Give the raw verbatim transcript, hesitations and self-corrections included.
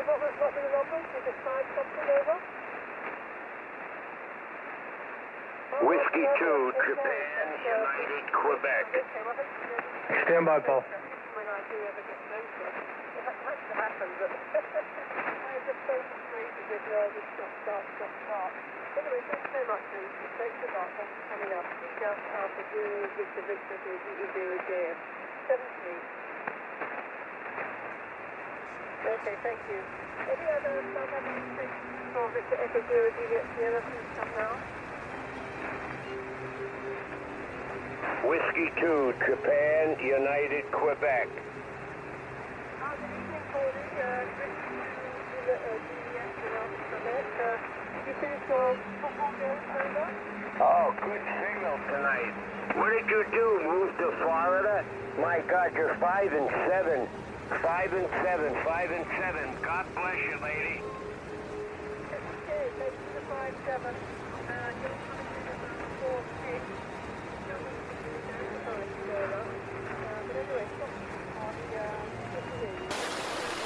what was, what were the numbers? Was it five something over? Whiskey two, Japan, United, Quebec. Stand by, Paul. When I do ever get noticed, it has to happen, but I just so frustrated with nervous stop, start, stop, start. Anyway, thanks so much, Lucy. Thanks a lot. Thanks for coming up. Just Alpha Zero, Victor Victor, Zero Zero J F. seventeen. Okay, thank you. Any other South African stations for Victor Echo Zero Juliet Sierra, please come now. Whiskey two, Japan, United, Quebec. Uh, good evening, Cordy. Uh, Victor Juliet and Alpha Quebec. Uh, you finished your football game, over? Oh, good signal tonight. What did you do? Move to Florida? My God, you're five and seven. Five and seven. Five and seven. God bless you, lady. Okay, thanks for the five seven. Uh,